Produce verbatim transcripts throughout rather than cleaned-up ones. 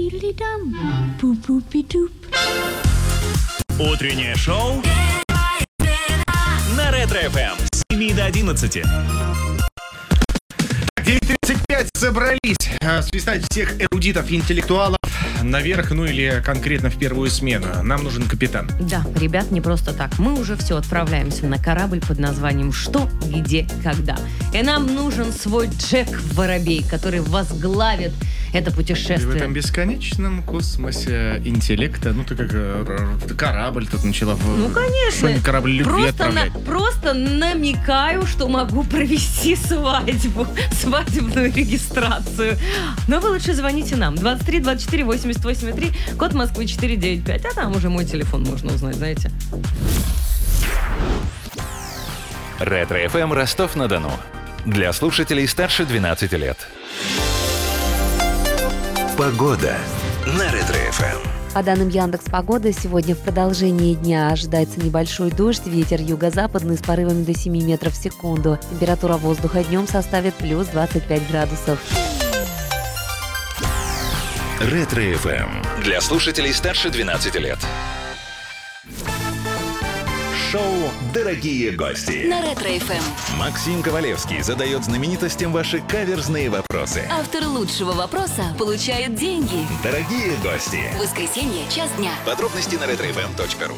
Diddly-dum, boop-boopy-doop. Утреннее шоу на Ретро-эф эм с семи до одиннадцати. девять тридцать пять собрались а, свистать всех эрудитов и интеллектуалов наверх, ну или конкретно в первую смену. Нам нужен капитан. Да, ребят, не просто так. Мы уже все отправляемся на корабль под названием «Что, где, когда». И нам нужен свой Джек Воробей, который возглавит это И в путешествие. этом бесконечном космосе интеллекта, ну ты как э, ты корабль тут начала в... Ну, конечно. Что-нибудь корабль любви Просто, на- отправлять. просто намекаю, что могу провести свадьбу, свадебную регистрацию. Но вы лучше звоните нам. двадцать три двадцать четыре восемьдесят восемь три, код Москвы четыре девять пять. А там уже мой телефон можно узнать, знаете. Ретро-эф эм Ростов-на-Дону. Для слушателей старше двенадцати лет. Погода на Ретро-эф эм. По данным Яндекс.Погоды, сегодня в продолжении дня ожидается небольшой дождь, ветер юго-западный с порывами до семи метров в секунду. Температура воздуха днем составит плюс двадцать пять градусов. Ретро-эф эм. Для слушателей старше двенадцати лет. Шоу «Дорогие гости». На Ретро-эф эм. Максим Ковалевский задает знаменитостям ваши каверзные вопросы. Автор лучшего вопроса получает деньги. Дорогие гости. Воскресенье, час дня. Подробности на ретро эф эм точка ру.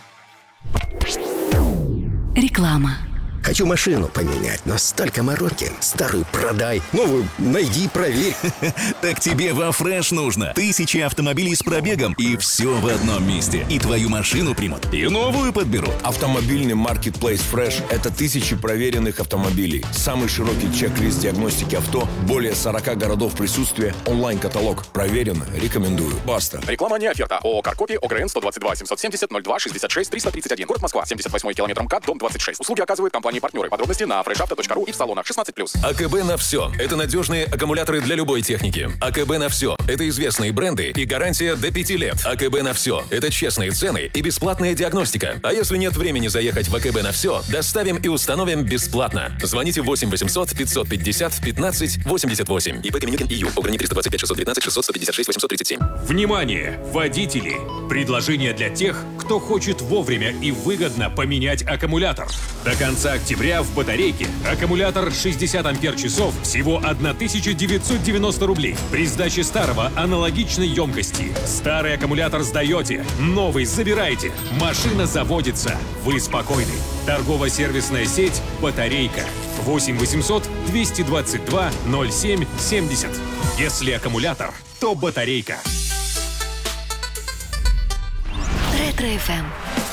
Реклама. Хочу машину поменять, но столько мороки. Старую продай, новую найди, проверь. Так тебе во Фреш нужно. Тысячи автомобилей с пробегом и все в одном месте. И твою машину примут, и новую подберут. Автомобильный маркетплейс Fresh – это тысячи проверенных автомобилей. Самый широкий чек-лист диагностики авто, более сорока городов присутствия, онлайн-каталог. Проверено, рекомендую. Баста. Реклама не оферта. ООО «Каркопи», ОГРН сто двадцать два семьсот семьдесят ноль два шестьдесят шесть триста тридцать один. Город Москва, семьдесят восьмой километр МКАД, дом двадцать шесть. Услуги оказывают компания партнеры. Подробности на фреш авто точка ру и в салонах шестнадцать плюс. АКБ на все. Это надежные аккумуляторы для любой техники. АКБ на все. Это известные бренды и гарантия до пяти лет. АКБ на все. Это честные цены и бесплатная диагностика. А если нет времени заехать в АКБ на все, доставим и установим бесплатно. Звоните восемь восемьсот пятьсот пятьдесят пятнадцать восемьдесят восемь. ИП Каменюкин ИЮ. ОГРН триста двадцать пять шестьсот девятнадцать шестьсот сто пятьдесят шесть восемьсот тридцать семь. Внимание, водители! Предложение для тех, кто хочет вовремя и выгодно поменять аккумулятор. До конца октября в батарейке аккумулятор шестьдесят ампер-часов всего тысяча девятьсот девяносто рублей. При сдаче старого аналогичной емкости. Старый аккумулятор сдаете, новый забираете. Машина заводится. Вы спокойны. Торгово-сервисная сеть «Батарейка». восемь восемьсот двести двадцать два ноль семь семьдесят. Если аккумулятор, то батарейка. Ретро-эф эм.